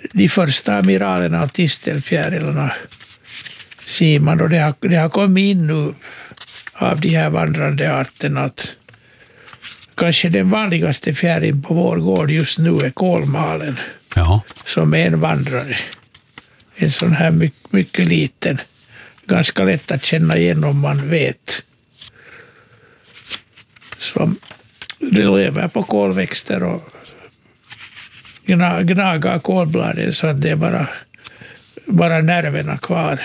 de första amiralerna av tistelfjärilarna ser man, och det har kommit in nu av de här vandrande arterna att kanske den vanligaste fjärilen på vår gård just nu är kolmalen. Ja. Som är en vandrare. En sån här mycket liten. Ganska lätt att känna igen om man vet. Som lever på kolväxter och gnagar kolbladen så att det är bara nerverna kvar.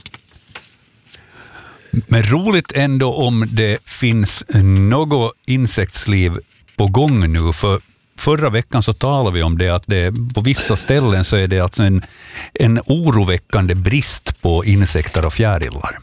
Men roligt ändå om det finns något insektsliv på gång nu, för förra veckan så talade vi om det att det, på vissa ställen så är det alltså en oroväckande brist på insekter och fjärilar.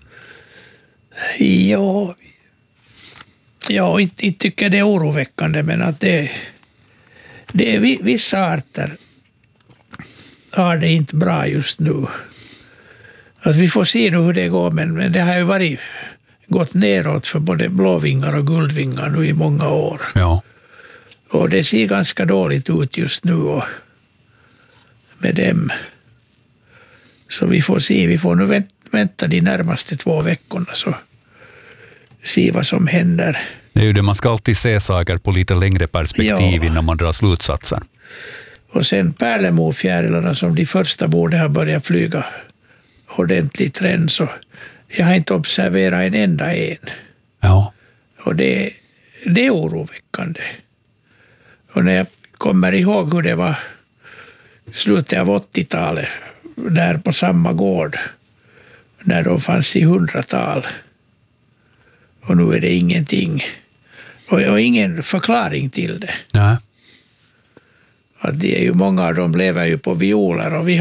Ja, inte tycker det är oroväckande, men att det är vissa arter har det inte bra just nu. Att vi får se nu hur det går, men det har ju gått neråt för både blåvingar och guldvingar nu i många år. Ja. Och det ser ganska dåligt ut just nu och med dem. Så vi får se, vi får nu vänta de närmaste 2 veckorna så se vad som händer. Det är ju det, man ska alltid se saker på lite längre perspektiv innan man drar slutsatsen. Och sen pärlemorfjärilarna som de första borde ha börjat flyga ordentligt redan, så jag har inte observerat en enda en. Ja. Och det är oroväckande. Och när jag kommer ihåg hur det var slutet av 80-talet där på samma gård när de fanns i 100-tal. Och nu är det ingenting. Och ingen förklaring till det. Nej. Att det är ju många av dem lever ju på violer och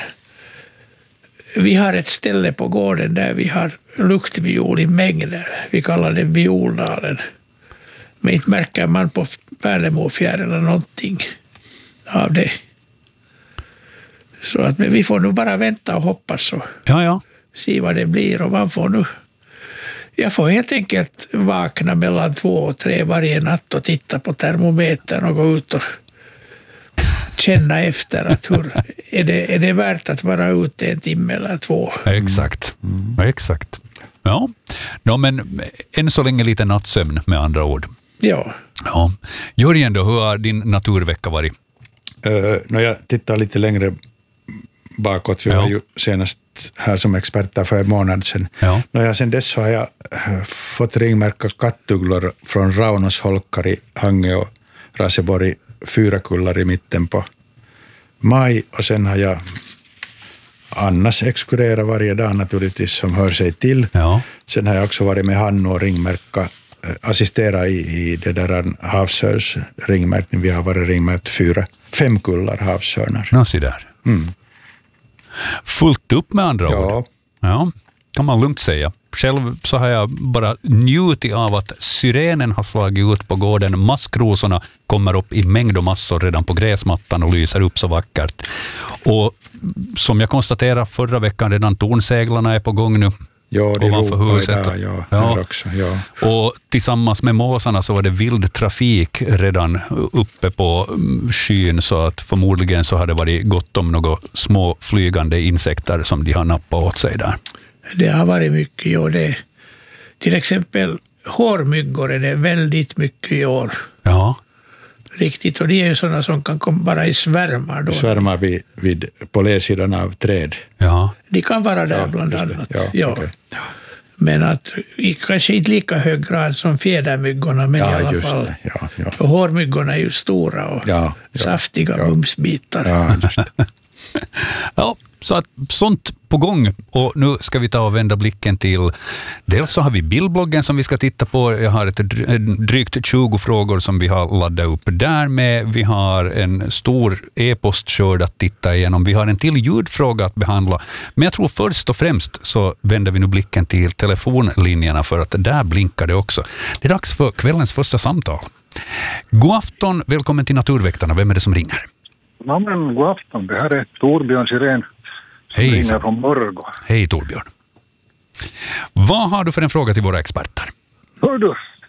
vi har ett ställe på gården där vi har luktviol i mängder. Vi kallar det Violdalen. Men inte märker man på pärlemorfjärilar någonting av det. Så att, men vi får nu bara vänta och hoppas och se vad det blir. Och man får nu, jag får helt enkelt vakna mellan 2 och 3 varje natt och titta på termometern och gå ut och känna efter att är det värt att vara ute 1 timme eller 2. Exakt. Exakt. Ja, men än så länge lite nattsömn med andra ord. Ja. Jörgen då, hur har din naturvecka varit? När jag tittar lite längre bakåt, vi var ju senast här som experter för en månad sedan. Ja. Sen dess så har jag fått ringmärka kattugglor från Raunos holkar i Hangö och Raseborg, 4 kullar i mitten på maj, och sen har jag annars exkurrerat varje dag naturligtvis som hör sig till. Ja. Sen har jag också varit med Hannu och ringmärka, assistera i det där havsörs ringmärkning. Vi har varit ringmärkt 5 kullar havsörnar. Nå, se där. Fullt upp med andra ord. Ja, kan man lugnt säga. Själv så har jag bara njutit av att syrenen har slagit ut på gården. Maskrosorna kommer upp i mängd och massor redan på gräsmattan och lyser upp så vackert. Och som jag konstaterade förra veckan, redan tornseglarna är på gång nu. Ja, det ovanför huset. Idag, också, Och tillsammans med måsarna så var det vild trafik redan uppe på skyn, så att förmodligen så har det varit gott om några små flygande insekter som de har nappat åt sig där. Det har varit mycket, det till exempel hårmyggor är det väldigt mycket i år. Ja. Riktigt, och det är ju sådana som kan komma bara i svärmar då. Svärmar på ledsidan av träd. Ja. De kan vara där bland annat. Okay. Men att kanske inte lika hög grad som fjädermyggorna, men i alla fall. Ja. För hårmyggorna är ju stora och saftiga mumsbitar. Ja, så att sånt på gång. Och nu ska vi ta och vända blicken till, dels så har vi bildbloggen som vi ska titta på. Jag har ett drygt 20 frågor som vi har laddat upp där med. Vi har en stor e-postskörd att titta igenom. Vi har en till ljudfråga att behandla. Men jag tror först och främst så vänder vi nu blicken till telefonlinjerna, för att där blinkar det också. Det är dags för kvällens första samtal. God afton, välkommen till Naturväktarna. Vem är det som ringer? Ja, men god afton. Det här är Torbjörn Sirén som ringer från Borgå. Hej Torbjörn. Vad har du för en fråga till våra experter? Hör du,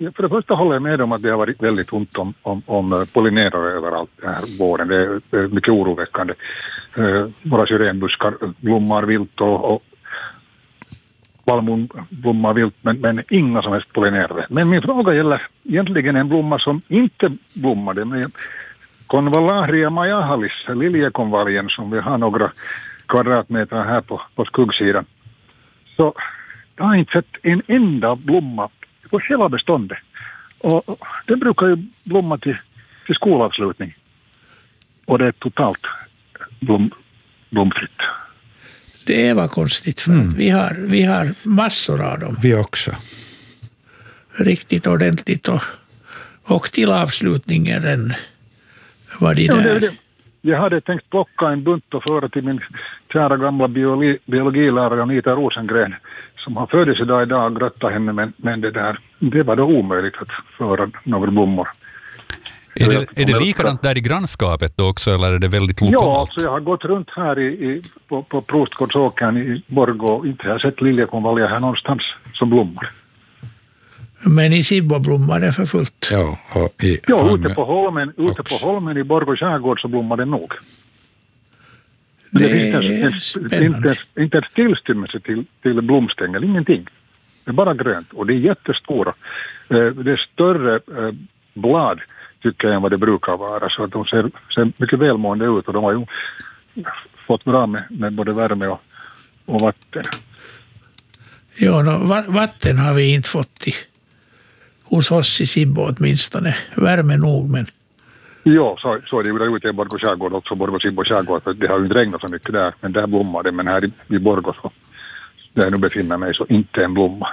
för det första håller jag med om att det har varit väldigt ont om pollinerare överallt den här våren. Det är mycket oroväckande. Våra syrenbuskar blommar vilt och vallmon blommar vilt, men inga som helst pollinerare. Men min fråga gäller egentligen en blomma som inte blommade. Med Convallaria majahalis, liljekonvaljen, som vi har några kvadratmeter här på skuggsidan. Så jag har inte sett en enda blomma på hela beståndet. Och det brukar ju blomma till skolavslutning. Och det är totalt blomfritt. Det var konstigt, för att vi har massor av dem. Vi också. Riktigt ordentligt och till avslutningen var det där. Jag hade tänkt plocka en bunt och föra till min kära gamla biologilärare Anita Rosengren som har födelsedag idag och gratta henne, men det var då omöjligt att föra några blommor. Är det likadant där i grannskapet då också, eller är det väldigt lokalt? Ja, alltså jag har gått runt här på Prostgårdsåkern i Borgå och inte har sett liljekonvalja här någonstans som blommar. Men i Sibbo blommar det för fullt. Ja, ute på holmen i Borgå skärgård så blommar det nog. Men det är spännande. Inte en tillstymmelse till blomstängel, ingenting. Det är bara grönt och det är jättestora. Det är större blad tycker jag än vad det brukar vara, så att de ser mycket välmående ut och de har ju fått bra med både värme och vatten. Ja, vatten har vi inte fått hos oss i Sibbo åtminstone. Värme nog, men... Ja, så är det ju där ute i Borgå skärgård också, Borgå Sibbo skärgård, för det har ju inte regnat så mycket där, men där blommar det, men här i Borgå så, där jag nu befinner mig, så inte en blomma.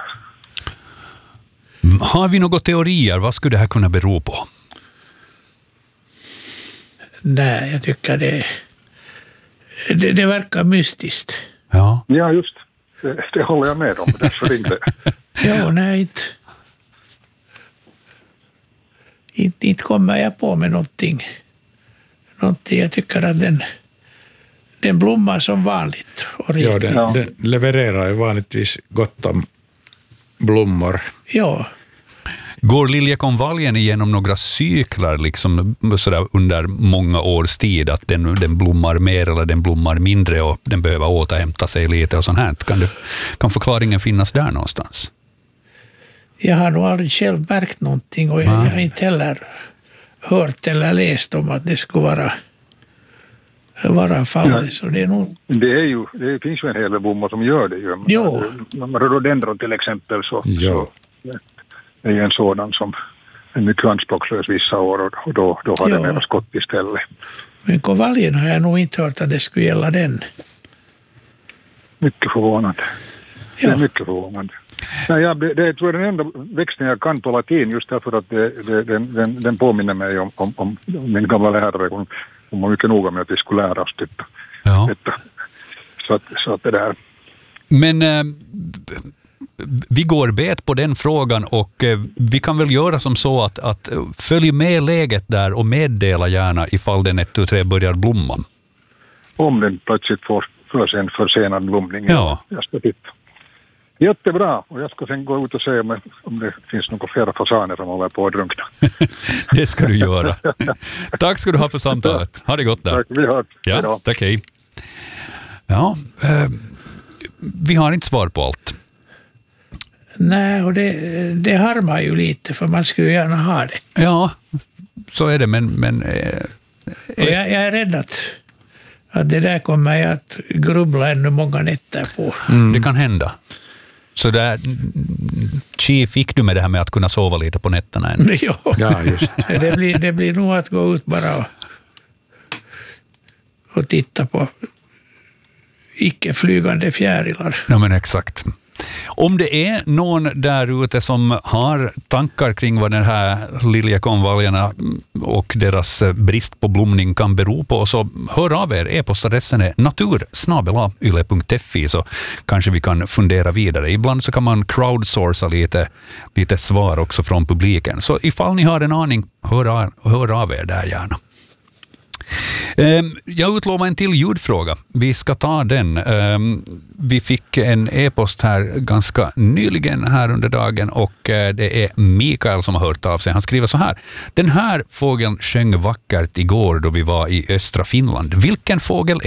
Har vi några teorier? Vad skulle det här kunna bero på? Nej, jag tycker det verkar mystiskt. Ja, just det håller jag med om. Därför ringde. Ja, nej, inte kommer jag på med någonting. Jag tycker att den blommar som vanligt. Ja, den levererar ju vanligtvis gott om blommor. Ja. Går liljekonvaljen igenom några cyklar liksom sådär under många års tid, att den blommar mer eller den blommar mindre och den behöver återhämta sig lite och sånt här? Kan förklaringen finnas där någonstans? Jag har nog aldrig själv märkt någonting och jag har inte heller hört eller läst om att det skulle vara fallet. Så det är nog... Det finns ju en hel del blommor som gör det ju. Jo. Rhododendron till exempel så... Ja. Det är en sådan som är mycket anspråkslös vissa år och då har det mera skott istället. Men konvaljen har jag nog inte hört att det skulle gälla den. Mycket förvånande. Ja. Det är mycket förvånande. Nej, det tror jag är den enda växten jag kan på latin just därför att den påminner mig om min gamla lärare. Hon var mycket noga med att vi skulle lära oss detta. Ja. Så att det där... Men... vi går bet på den frågan och vi kan väl göra som så att följ med läget där och meddela gärna ifall den 1, 2, 3 börjar blomma. Om den plötsligt får för en försenad blomning. Ja. Jag ska titta. Jättebra, och jag ska sen gå ut och se om det finns några flera fasaner som håller på att drunkna. Det ska du göra. Tack ska du ha för samtalet. Ha det gott där. Tack, vi hörs. Ja, tack, hej. Ja, vi har inte svar på allt. Nej, och det harmar ju lite för man skulle gärna ha det. Ja, så är det, men jag är rädd att det där kommer jag att grubbla ännu många nätter på. Det kan hända. Så där, fick du med det här med att kunna sova lite på nätterna än? Ja, just. Det blir nog att gå ut bara och titta på icke-flygande fjärilar. Ja, men exakt. Om det är någon där ute som har tankar kring vad den här liljekonvaljerna och deras brist på blomning kan bero på, så hör av er. E-postadressen är natur@yle.fi, så kanske vi kan fundera vidare. Ibland så kan man crowdsourca lite svar också från publiken. Så ifall ni har en aning, hör av er där gärna. Jag utlovar en till ljudfråga. Vi ska ta den. Vi fick en e-post här ganska nyligen här under dagen och det är Mikael som har hört av sig. Han skriver så här. Den här fågeln sjöng vackert igår då vi var i östra Finland. Vilken fågel